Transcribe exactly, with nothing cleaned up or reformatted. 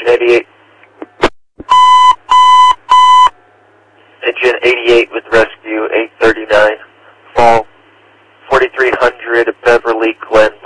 Engine eighty-eight. Engine eighty-eight with rescue, eight thirty-nine. Fall, forty-three hundred Beverly Glen